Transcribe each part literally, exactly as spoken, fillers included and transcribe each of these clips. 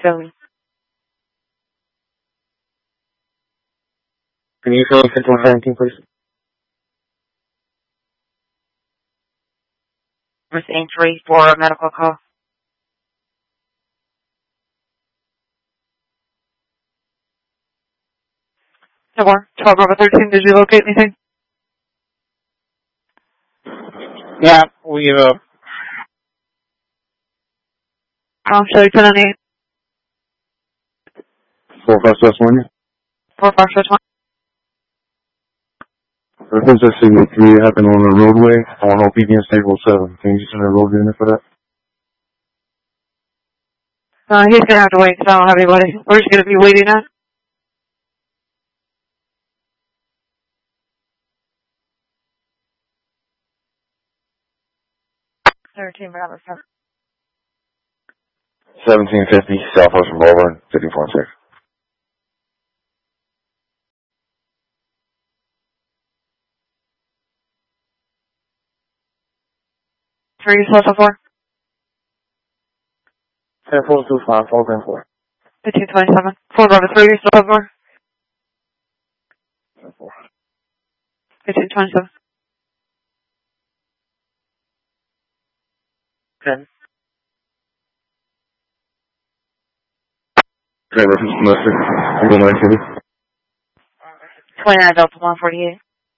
Philly. Can you fill fifteen seventeen, please? Miss Aintree for a medical call. No more. twelve Bravo thirteen, did you locate anything? Yeah, we, uh... Um, shall we put on eight? four five West one. four five West one. The Princess Signal three happened on the roadway on Obedience Table seven. Can you send a road unit for that? Uh, he's gonna have to wait because I don't have anybody. Where's he gonna be waiting at? thirteen Bravo seven. seventeen fifty, Southwest Boulevard, fifty-four six. Three, four, four, four. ten four two five, four ten four. fifteen twenty-seven. four Bravo three, still have more. fifteen twenty-seven. Good. Okay, reference domestic. Eagle nine City. twenty-nine Delta one forty-eight.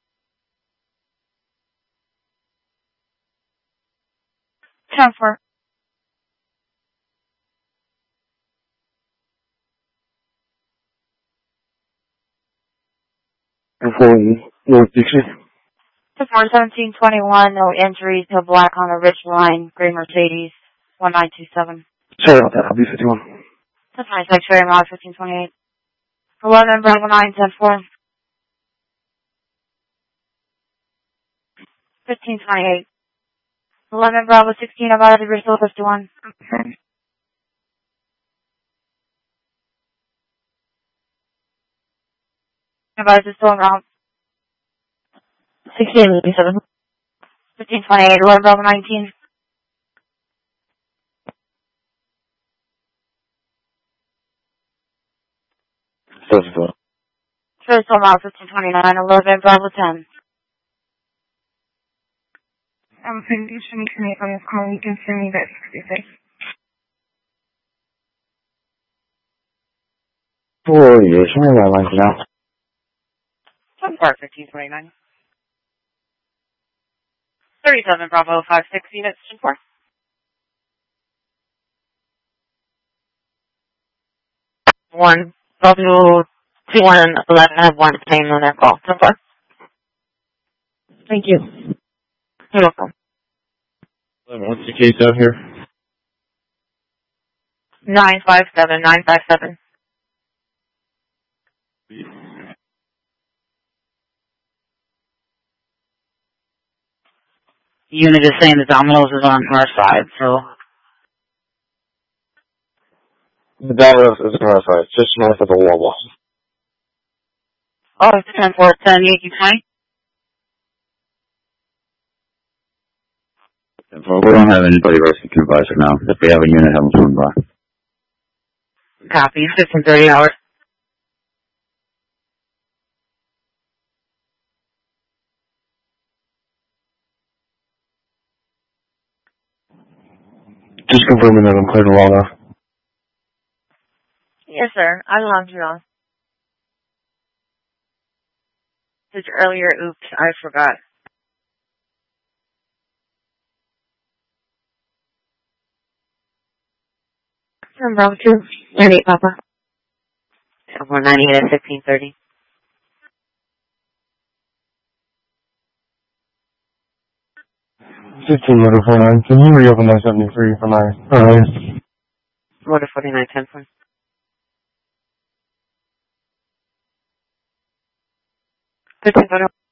ten four. And four North Dixie. four seventeen twenty-one, no injuries, no black on the Rich Line, gray Mercedes, one nine two seven. Sorry about that, I'll be fifty-one. That's nice, X-ray mod fifteen twenty-eight. eleven Bravo nine ten four. fifteen twenty-eight. eleven Bravo sixteen, about the Bristol fifty-one. Okay. About the still around. sixteen eighty-seven. fifteen twenty-eight, eleven Bravo nineteen. Seven Sure, still around fifteen twenty-nine, eleven Bravo ten. I'm thinking you shouldn't commute on this call. You can send me that sixty-six. Oh, yes, I got lines now. Some part fifteen twenty-nine. thirty-seven Bravo five six units, four. One, Bravo two one eleven, I have one name on that call. So far. Thank you. You're welcome. What's the case out here? nine five seven, nine five seven. The unit is saying the Domino's is on our side, so. The Domino's is on our side, just north of the Wawa. Oh, it's ten four, ten eighty twenty. We don't have anybody else who can advise right now. If they have a unit, have them swing by. Copy, fifteen thirty hours. Just confirming that I'm clear to log off. Yes, sir. I logged you off. Just earlier, oops, I forgot. I'm wrong too. ninety-eight, Papa. Somewhere ninety-eight at fifteen thirty. fifteen Motor forty-nine. Can you reopen nine seventy-three for my earliest? Motor forty-nine ten four. fifteen thirty.